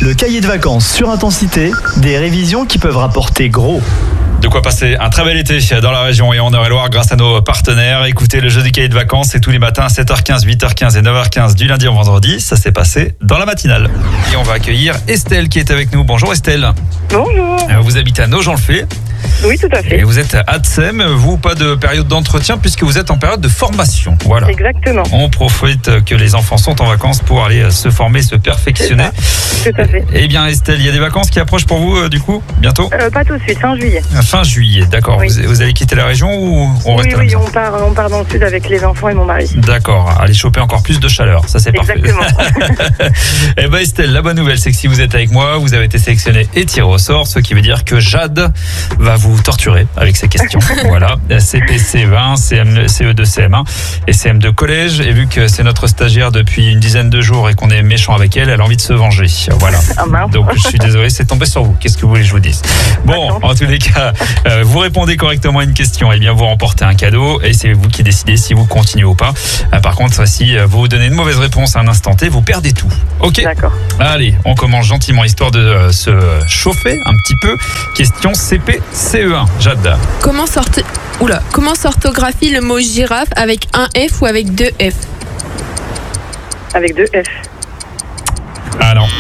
Le cahier de vacances sur Intensité, des révisions qui peuvent rapporter gros. De quoi passer un très bel été dans la région et en Eure-et-Loire grâce à nos partenaires. Écoutez le jeu du cahier de vacances, c'est tous les matins à 7h15, 8h15 et 9h15 du lundi au vendredi. Ça s'est passé dans la matinale. Et on va accueillir Estelle qui est avec nous. Bonjour Estelle. Bonjour. Vous habitez à Nogent-le-Fait. Oui, tout à fait. Et vous êtes à Adsem. Vous, pas de période d'entretien puisque vous êtes en période de formation. Voilà. Exactement. On profite que les enfants sont en vacances pour aller se former, se perfectionner. Tout à fait. Eh bien Estelle, il y a des vacances qui approchent pour vous du coup, bientôt Pas tout de suite, fin juillet. Fin juillet, d'accord. Oui. Vous allez quitter la région ou on reste à la Oui, maison? on part dans le sud avec les enfants et mon mari. D'accord, allez choper encore plus de chaleur, ça c'est parfait. Exactement. Eh ben Estelle, la bonne nouvelle c'est que si vous êtes avec moi, vous avez été sélectionné et tiré au sort, ce qui veut dire que Jade va vous torturer avec ces questions. Voilà, CP, CE1, CE2, CM1 et CM2 collège. Et vu que c'est notre stagiaire depuis une dizaine de jours et qu'on est méchant avec elle, elle a envie de se venger. Voilà. Ah mince. Donc je suis désolé, c'est tombé sur vous. Qu'est-ce que vous voulez que je vous dise? Bon, en tous les cas, vous répondez correctement à une question, et bien vous remportez un cadeau et c'est vous qui décidez si vous continuez ou pas. Par contre, si vous donnez une mauvaise réponse à un instant T, vous perdez tout. Ok? D'accord. Allez, on commence gentiment histoire de se chauffer un petit peu. Question CP CE1. Jade. Comment s'orthographie le mot girafe avec un F ou avec deux F? Avec deux F. Ah non.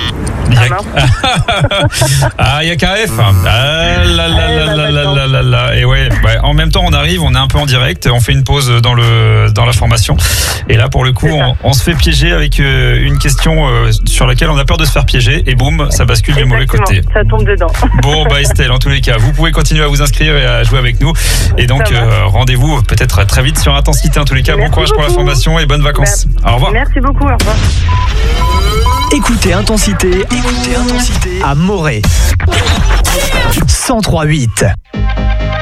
Ah, Il y a qu'un F. Ah là là là là là là là là. Et ouais, en même temps on arrive, on est un peu en direct, on fait une pause dans la formation. Et là pour le coup on se fait piéger avec une question sur laquelle on a peur de se faire piéger et boum, ça bascule du mauvais côté. Ça tombe dedans. Bon Estelle, en tous les cas, vous pouvez continuer à vous inscrire et à jouer avec nous. Et donc rendez-vous peut-être très vite sur Intensité. En tous les cas, bon courage pour la formation et bonnes vacances. Au revoir. Merci beaucoup, au revoir. Écoutez Intensité à Morée. 103.8.